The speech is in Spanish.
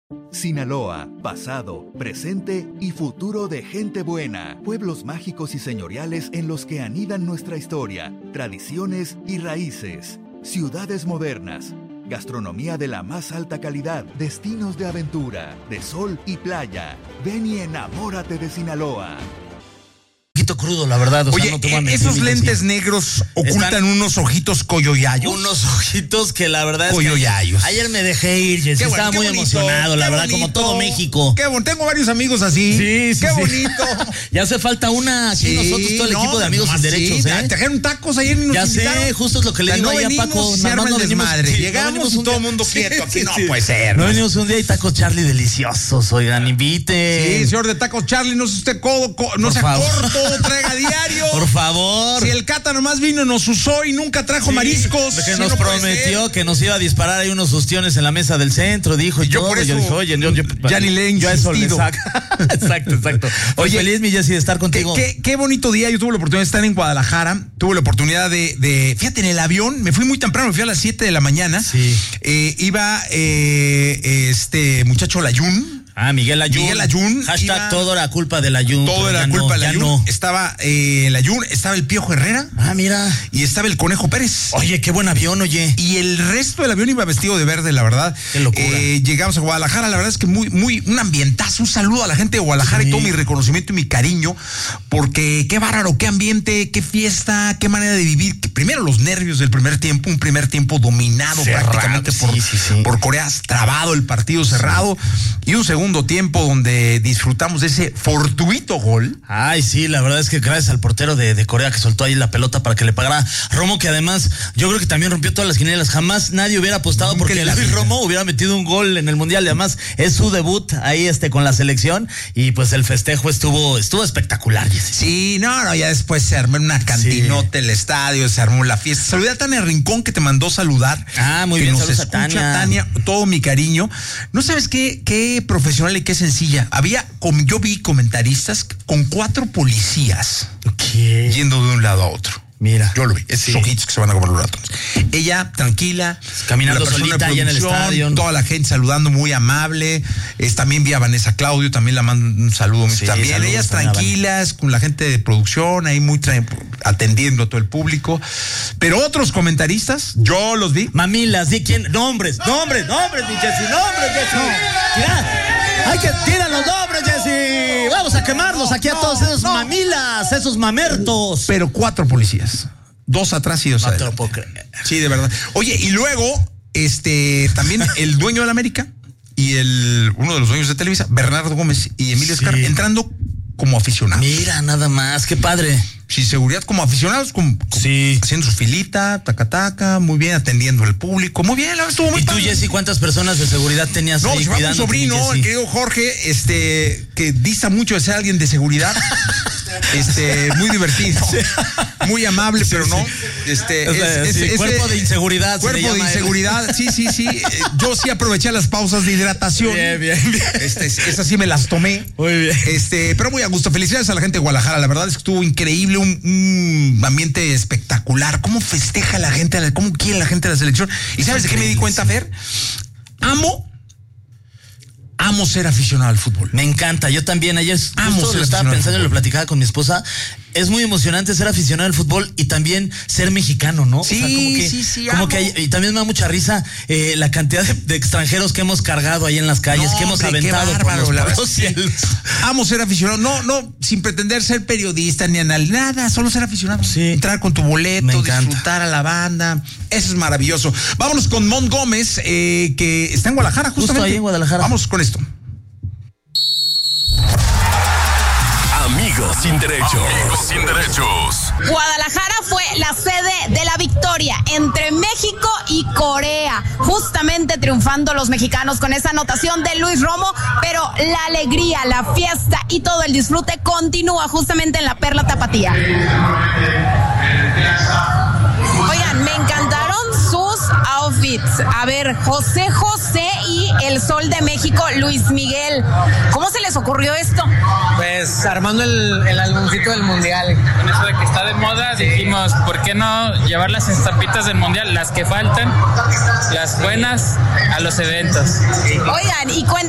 Sinaloa, pasado, presente y futuro de gente buena. Pueblos mágicos y señoriales en los que anidan nuestra historia, tradiciones y raíces. Ciudades modernas, gastronomía de la más alta calidad, destinos de aventura, de sol y playa. Ven y enamórate de Sinaloa. Crudo, la verdad. Oye, sea, no esos lentes negros ocultan unos ojitos coyoyayos. Unos ojitos que la verdad coyoyayos. Es que ayer me dejé ir, Jessy. Estaba muy emocionado, la verdad, como todo México. Qué bueno, tengo varios amigos así. Sí, qué bonito. Ya hace falta una aquí nosotros, todo el equipo de Amigos Sin Derechos, ¿eh? Te trajeron tacos ayer y nos ya invitaron. Sé, justo es lo que le digo ahí a Paco. Se arma el desmadre. Llegamos y todo el mundo quieto. Aquí no puede ser. No venimos un día y tacos Charlie deliciosos, oigan, invite. Sí, señor de tacos Charlie, no se usted no sea corto, traiga diario. Por favor. Si el Cata nomás vino, nos usó y nunca trajo mariscos. Que nos prometió que nos iba a disparar ahí unos ostiones en la mesa del centro, dijo. Y yo por eso, dije, oye, ya ni le he insistido. Exacto. Oye, feliz, mi Jessy, de estar contigo. Qué bonito día. Yo tuve la oportunidad de estar en Guadalajara. Tuve la oportunidad de fíjate, en el avión, me fui muy temprano, me fui a las 7 de la mañana. Sí. Iba este muchacho Layún. Miguel Ayun. Hashtag todo era culpa del Ayun. Todo era culpa del Ayun. No. Estaba el Ayun, estaba el Piojo Herrera. Mira. Y estaba el Conejo Pérez. Oye, qué buen avión, oye. Y el resto del avión iba vestido de verde, la verdad. Qué locura. Llegamos a Guadalajara, la verdad es que muy un ambientazo. Un saludo a la gente de Guadalajara y todo mi reconocimiento y mi cariño. Porque qué bárbaro, qué ambiente, qué fiesta, qué manera de vivir. Primero los nervios del primer tiempo, un primer tiempo dominado cerrado, prácticamente por Corea, trabado el partido cerrado. Y un segundo tiempo donde disfrutamos de ese fortuito gol. Ay, sí, la verdad es que gracias al portero de Corea que soltó ahí la pelota para que le pagara Romo, que además yo creo que también rompió todas las quinielas. Jamás nadie hubiera apostado porque Luis Romo hubiera metido un gol en el Mundial y además es su debut ahí con la selección y pues el festejo estuvo espectacular, Jessy. Sí, no, ya después se armó una cantinota el estadio, se armó la fiesta. Saludé a Tania Rincón que te mandó saludar. Muy bien, nos escucha, Tania, todo mi cariño. No sabes qué profesional y qué sencilla. Yo vi comentaristas con 4 policías yendo de un lado a otro. Mira. Yo lo vi. Esos ojitos que se van a comer los ratones. Ella, tranquila. Caminando solita allá en el estadio. Toda la gente saludando, muy amable. También vi a Vanessa Claudio, también la mando un saludo. También saludos, ellas tranquilas, con la gente de producción, ahí atendiendo a todo el público. Pero otros comentaristas, yo los vi. Mamilas, ¿de quién? Nombres, mi Jessy, nombres, Jessy. Hay que tirar los nombres, Jessy. Vamos a quemarlos aquí a todos esos mamilas, esos mamertos. Pero 4 policías. 2 atrás y 2 adelante. No te lo puedo creer. Sí, de verdad. Oye, y luego, también el dueño de la América y uno de los dueños de Televisa, Bernardo Gómez y Emilio Escar, entrando como aficionados. Mira, nada más, qué padre. Sí, seguridad como aficionados, haciendo su filita, taca, muy bien, atendiendo al público, muy bien, estuvo muy padre. ¿Y tú, Jessy, cuántas personas de seguridad tenías ahí cuidando? Un sobrino, el querido Jorge, que dista mucho de ser alguien de seguridad, muy divertido, muy amable, pero no, cuerpo de inseguridad. Cuerpo de inseguridad, sí. Yo sí aproveché las pausas de hidratación. Bien. Esas sí me las tomé. Muy bien. Pero muy a gusto. Felicidades a la gente de Guadalajara, la verdad es que estuvo increíble. Un ambiente espectacular. ¿Cómo festeja la gente? ¿Cómo quiere la gente de la selección? ¿Y sabes de qué me di cuenta, Fer? Amo ser aficionado al fútbol. Me encanta, yo también. Ayer lo estaba pensando y lo platicaba con mi esposa. Es muy emocionante ser aficionado al fútbol y también ser mexicano, ¿no? Sí, como que y también me da mucha risa la cantidad de extranjeros que hemos cargado ahí en las calles, que hemos aventado por los cielos. Amo ser aficionado, no, sin pretender ser periodista ni nada, solo ser aficionado. Sí. Entrar con tu boleto, disfrutar a la banda. Eso es maravilloso. Vámonos con Mont Gómez, que está en Guadalajara, justamente. Justo ahí en Guadalajara. Vamos con esto. Amigos sin derechos. Guadalajara fue la sede de la victoria entre México y Corea, justamente triunfando los mexicanos con esa anotación de Luis Romo, pero la alegría, la fiesta y todo el disfrute continúa justamente en la Perla Tapatía. Oigan, me encantaron sus outfits. A ver, José y el Sol de México, Luis Miguel. ¿Cómo se les ocurrió esto? Pues armando el álbumcito del Mundial. Con eso de que está de moda, dijimos, ¿por qué no llevar las estampitas del Mundial, las que faltan, las buenas, a los eventos? Oigan, y